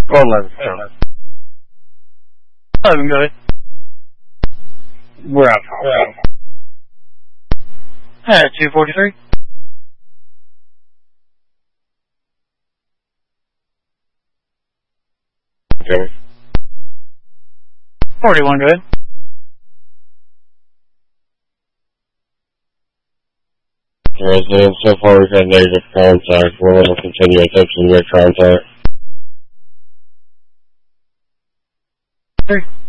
Go 11. 11, go ahead. We're out. 243. Okay. 41, go ahead. Resident, so far we've had negative contact. We're going to continue attempting to make contact. 3.